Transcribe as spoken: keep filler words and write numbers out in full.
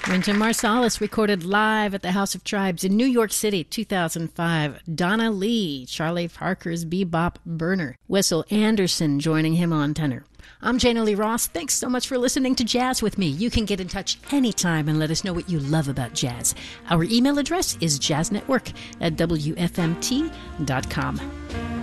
Wynton Marsalis recorded live at the House of Tribes in New York City, two thousand five. Donna Lee, Charlie Parker's bebop burner. Wessel Anderson joining him on tenor. I'm Jana Lee Ross. Thanks so much for listening to Jazz with me. You can get in touch anytime and let us know what you love about jazz. Our email address is jazznetwork at w f m t dot com.